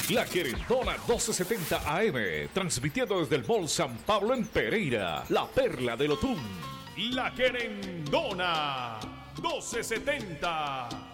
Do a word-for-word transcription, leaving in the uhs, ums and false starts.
La Querendona doce setenta A M, transmitiendo desde el Mall San Pablo en Pereira, la perla del Otún. La Querendona doce setenta.